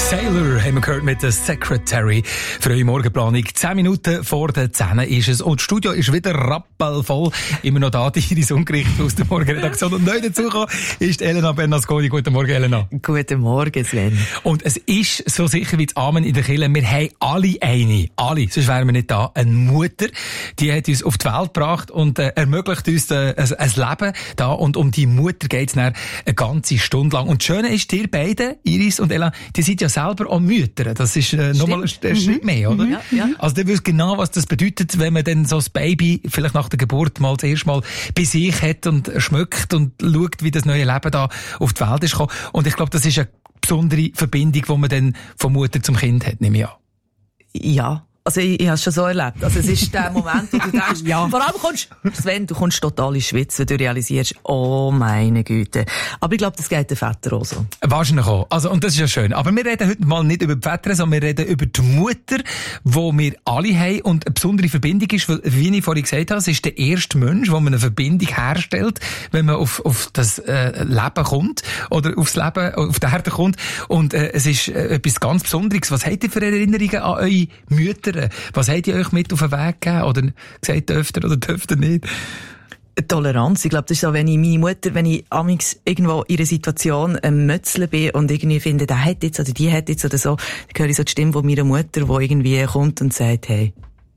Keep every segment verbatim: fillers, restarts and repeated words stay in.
Sailor haben wir gehört mit der Secretary. Für eure Morgenplanung. Zehn Minuten vor der zehn ist es. Und das Studio ist wieder rappelvoll. Immer noch da, die Iris Ungericht aus der Morgenredaktion. Und neu dazugekommen ist Elena Bernasconi. Guten Morgen, Elena. Guten Morgen, Sven. Und es ist so sicher wie das Amen in der Kirche. Wir haben alle eine. Alle. Sonst wären wir nicht da. Eine Mutter. Die hat uns auf die Welt gebracht und äh, ermöglicht uns äh, ein, ein Leben da. Und um die Mutter geht es dann eine ganze Stunde lang. Und das Schöne ist, ihr beide, Iris und Elena, die sind ja selber auch Mütter. Das ist äh, nochmal ein, ein Schritt mehr, oder? Ja, ja. Also du weißt genau, was das bedeutet, wenn man dann so das Baby vielleicht nach der Geburt mal das erste Mal bei sich hat und schmückt und schaut, wie das neue Leben da auf die Welt ist gekommen. Und ich glaube, das ist eine besondere Verbindung, die man dann von Mutter zum Kind hat, nehme ich an. Ja. Also ich, ich habe es schon so erlebt. Also es ist der Moment, wo du denkst, ja. Vor allem kommst, Sven, du kommst total in Schwitz, wenn du realisierst, oh meine Güte. Aber ich glaube, das geht den Vätern auch so. Wahrscheinlich auch. Also, und das ist ja schön. Aber wir reden heute mal nicht über die Väter, sondern wir reden über die Mutter, die wir alle haben und eine besondere Verbindung ist, weil, wie ich vorhin gesagt habe, es ist der erste Mensch, wo man eine Verbindung herstellt, wenn man auf, auf das äh, Leben kommt oder aufs Leben, auf die Erde kommt. Und äh, es ist äh, etwas ganz Besonderes. Was habt ihr für Erinnerungen an eure Mütter? Was habt ihr euch mit auf den Weg gegeben? Oder gesagt, dürft ihr oder dürft ihr nicht? Toleranz. Ich glaube, das ist so, wenn ich meine Mutter, wenn ich amigs irgendwo in einer Situation ein Mötzle bin und irgendwie finde, der hat jetzt oder die hat jetzt oder so, dann höre ich so die Stimme von meiner Mutter, die irgendwie kommt und sagt, hey,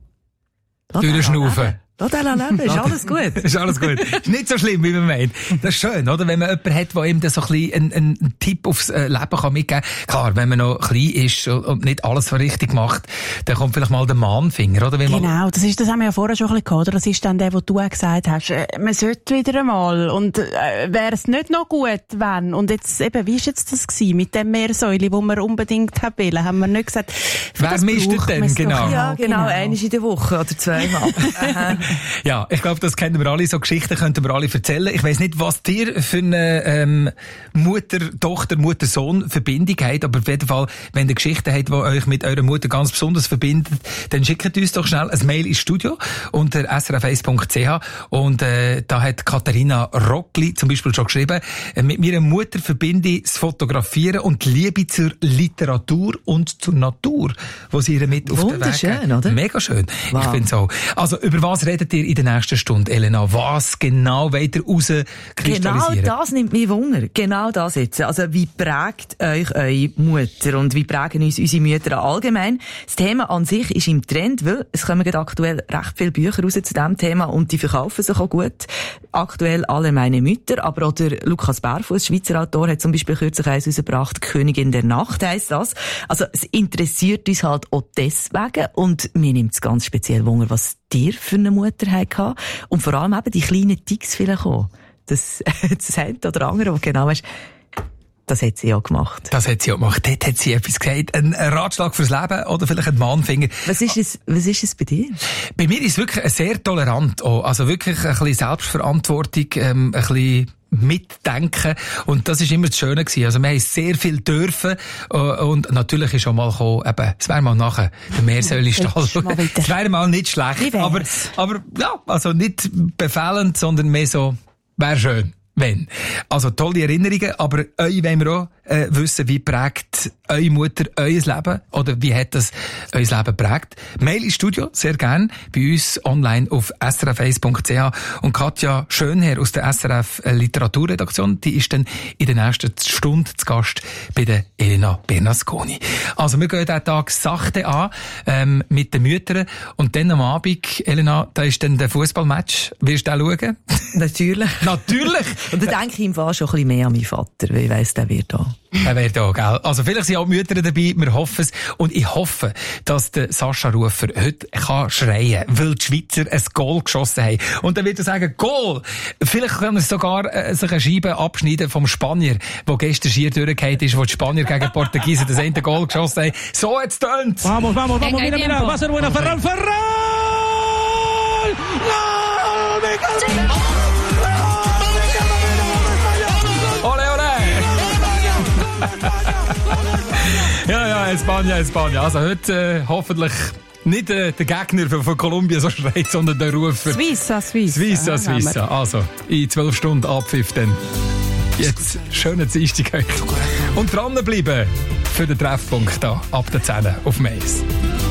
durchschnaufen. Lass den leben, ist alles gut. Ist alles gut. Ist nicht so schlimm, wie man meint. Das ist schön, oder? Wenn man jemanden hat, der ihm dann so ein bisschen einen, einen Tipp aufs Leben kann mitgeben kann. Klar, wenn man noch klein ist und nicht alles so richtig macht, dann kommt vielleicht mal der Mahnfinger, oder? Wenn genau, das ist, das haben wir ja vorher schon ein bisschen gehabt, oder? Das ist dann der, wo du auch gesagt hast, äh, man sollte wieder einmal. Und, äh, wäre es nicht noch gut, wenn? Und jetzt, eben, wie ist jetzt das gewesen? Mit dem Meersäule, wo wir unbedingt haben wollen, haben wir nicht gesagt, wer mischt denn, genau? Ja, genau, genau. Einmal in der Woche oder zweimal. Ja, ich glaube, das kennen wir alle, so Geschichten könnten wir alle erzählen. Ich weiss nicht, was ihr für eine ähm, Mutter-Tochter, Mutter-Sohn-Verbindung habt, aber auf jeden Fall, wenn ihr Geschichten habt, die euch mit eurer Mutter ganz besonders verbindet, dann schickt uns doch schnell ein Mail ins Studio unter s r f eins punkt c h und äh, da hat Katharina Rockli zum Beispiel schon geschrieben, äh, mit meiner Mutter verbinde ich das Fotografieren und die Liebe zur Literatur und zur Natur, wo sie ihr mit auf den Weg wunderschön, oder? Mega schön. Wow. Ich finde so. Also, über was redet ihr in der nächsten Stunde, Elena? Was genau wollt ihr rauskristallisieren? Genau das nimmt mich Wunder. Genau das jetzt. Also, wie prägt euch eure Mutter und wie prägen uns unsere Mütter allgemein? Das Thema an sich ist im Trend, weil es kommen gerade aktuell recht viele Bücher raus zu diesem Thema und die verkaufen sich auch gut. Aktuell alle meine Mütter, aber auch der Lukas Bärfuss, Schweizer Autor, hat zum Beispiel kürzlich eins rausgebracht, Königin der Nacht heisst das. Also, es interessiert uns halt auch deswegen und mir nimmt es ganz speziell Wunder, was dir für eine Mutter hatte und vor allem eben die kleinen Ticks vielleicht auch. Das, das eine oder andere, wo genau weißt, das hat sie auch gemacht. Das hat sie auch gemacht. Dort hat sie etwas gesagt. Ein Ratschlag fürs Leben oder vielleicht ein Mahnfinger. Was ist es, was ist es bei dir? Bei mir ist es wirklich sehr tolerant auch. Also wirklich ein bisschen Selbstverantwortung, ähm, ein bisschen mitdenken. Und das ist immer das Schöne gewesen. Also wir haben sehr viel dürfen. Und natürlich ist auch mal gekommen, eben, es wäre mal nachher der Meersäulestall. Es wäre mal nicht schlecht. Aber, aber, ja, also nicht befehlend, sondern mehr so, wäre schön. Wenn. Also tolle Erinnerungen, aber euch wollen wir auch äh, wissen, wie prägt eure Mutter euer Leben oder wie hat das euer Leben geprägt. Mail ins Studio, sehr gern, bei uns online auf s r f eins punkt c h und Katja Schönherr aus der S R F Literaturredaktion, die ist dann in der nächsten Stunde zu Gast bei der Elena Bernasconi. Also wir gehen diesen Tag sachte an ähm, mit den Müttern und dann am Abend, Elena, da ist dann der Fußballmatch. Wirst du den schauen? Natürlich. Natürlich! Und dann denke ich im Fall schon ein bisschen mehr an meinen Vater, weil ich weiss, der wird da. Er wird da, gell? Also vielleicht sind auch die Mütter dabei, wir hoffen es. Und ich hoffe, dass der Sascha Rufer heute kann schreien, weil die Schweizer ein Goal geschossen haben. Und dann wird er sagen, Goal! Vielleicht können wir sogar äh, sich eine Scheibe abschneiden vom Spanier, der gestern schier durchgefallen ist, wo die Spanier gegen die Portugiesen das eine Goal geschossen haben. So jetzt tönt's! Vamos, vamos, vamos, mira, mira, va a ser buena, Ferran, Ferran! ¡Gol! ¡Me encanta! Ole, ole! Ja, ja, Espanja, Espanja. Also heute äh, hoffentlich nicht äh, der Gegner von, von Kolumbien so schreit, sondern der Rufer. Suisse, Suisse. Suisse, Suisse. Also, in zwölf Stunden Abpfiff dann. Jetzt schönen Dienstag euch. Und dranbleiben. für den Treffpunkt hier ab der zehn auf Mais.